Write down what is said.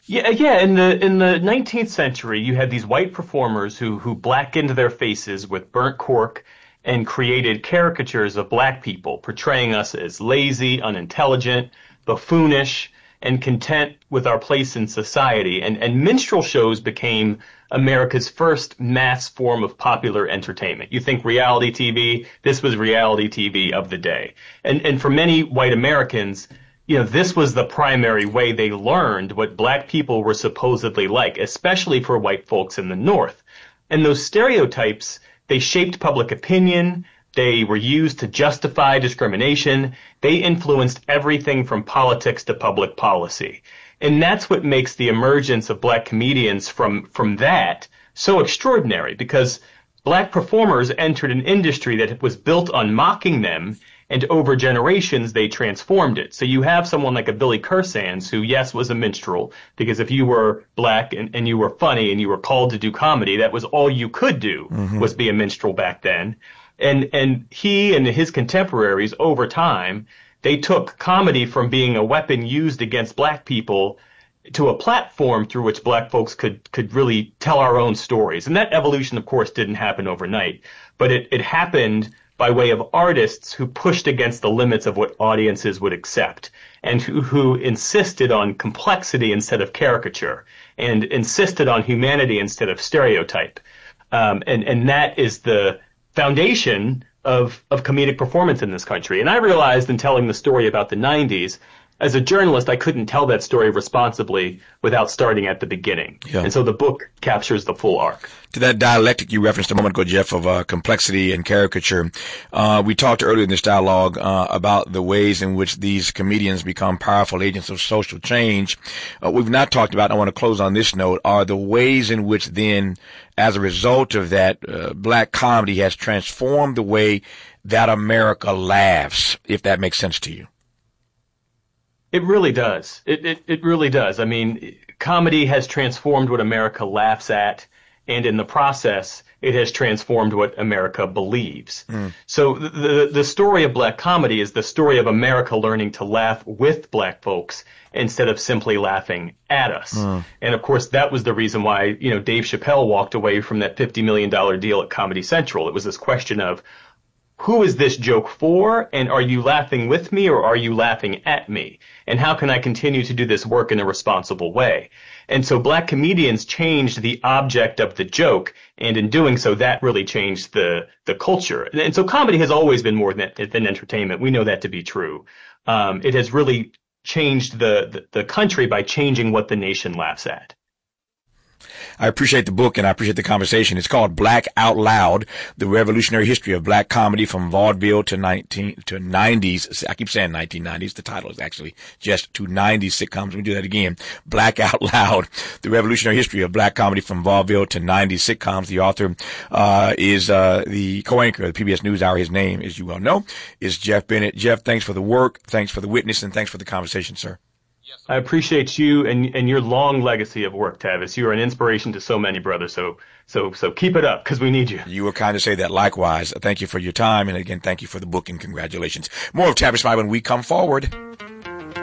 Yeah. In the 19th century, you had these white performers who blackened their faces with burnt cork and created caricatures of black people, portraying us as lazy, unintelligent, buffoonish, and content with our place in society. And minstrel shows became America's first mass form of popular entertainment. You think reality TV, this was reality TV of the day. And for many white Americans, this was the primary way they learned what black people were supposedly like, especially for white folks in the North. And those stereotypes, they shaped public opinion. They were used to justify discrimination. They influenced everything from politics to public policy. And that's what makes the emergence of black comedians from that so extraordinary, because black performers entered an industry that was built on mocking them, and over generations they transformed it. So you have someone like a Billy Kersands, who, yes, was a minstrel, because if you were black and you were funny and you were called to do comedy, that was all you could do, was be a minstrel back then. And he and his contemporaries over time, they took comedy from being a weapon used against black people to a platform through which black folks could really tell our own stories. And that evolution, of course, didn't happen overnight, but it happened by way of artists who pushed against the limits of what audiences would accept, and who insisted on complexity instead of caricature, and insisted on humanity instead of stereotype. And that is the foundation of comedic performance in this country. And I realized in telling the story about the 90s, as a journalist, I couldn't tell that story responsibly without starting at the beginning. Yeah. And so the book captures the full arc. To that dialectic you referenced a moment ago, Jeff, of complexity and caricature, we talked earlier in this dialogue about the ways in which these comedians become powerful agents of social change. We've not talked about, I want to close on this note, are the ways in which then, as a result of that, black comedy has transformed the way that America laughs, if that makes sense to you. It really does. It really does. I mean, comedy has transformed what America laughs at, and in the process, it has transformed what America believes. So the story of black comedy is the story of America learning to laugh with black folks instead of simply laughing at us. And of course, that was the reason why, Dave Chappelle walked away from that $50 million deal at Comedy Central. It was this question of, who is this joke for? And are you laughing with me, or are you laughing at me? And how can I continue to do this work in a responsible way? And so black comedians changed the object of the joke. And in doing so, that really changed the culture. And so comedy has always been more than entertainment. We know that to be true. It has really changed the country by changing what the nation laughs at. I appreciate the book and I appreciate the conversation. It's called Black Out Loud, The Revolutionary History of Black Comedy from Vaudeville to 90s. I keep saying 1990s. The title is actually just to 90s sitcoms. Let me do that again. Black Out Loud, The Revolutionary History of Black Comedy from Vaudeville to 90s sitcoms. The author is the co-anchor of the PBS NewsHour. His name, as you well know, is Jeff Bennett. Jeff, thanks for the work, thanks for the witness, and thanks for the conversation, sir. I appreciate you and your long legacy of work, Tavis. You are an inspiration to so many, brother. So keep it up, because we need you. You were kind to say that. Likewise. Thank you for your time. And again, thank you for the book and congratulations. More of Tavis Smiley when we come forward.